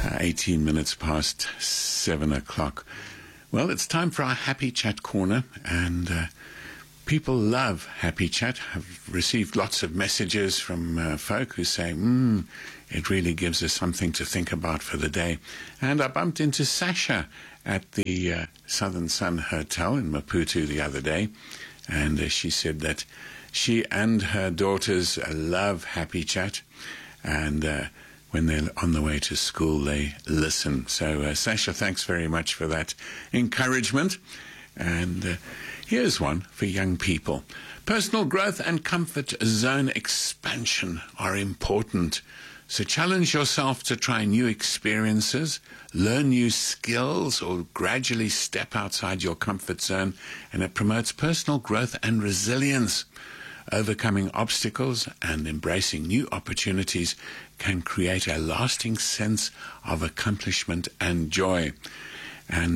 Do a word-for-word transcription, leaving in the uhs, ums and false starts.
uh, eighteen minutes past seven o'clock. Well, it's time for our Happy Chat Corner, and uh, people love Happy Chat. I've received lots of messages from uh, folk who say, hmm, it really gives us something to think about for the day. And I bumped into Sasha at the uh, Southern Sun Hotel in Maputo the other day, and uh, she said that she and her daughters uh, love Happy Chat, and uh, when they're on the way to school, they listen. So, uh, Sasha, thanks very much for that encouragement. And uh, here's one for young people. Personal growth and comfort zone expansion are important. So challenge yourself to try new experiences, learn new skills, or gradually step outside your comfort zone, and it promotes personal growth and resilience. Overcoming obstacles and embracing new opportunities can create a lasting sense of accomplishment and joy. And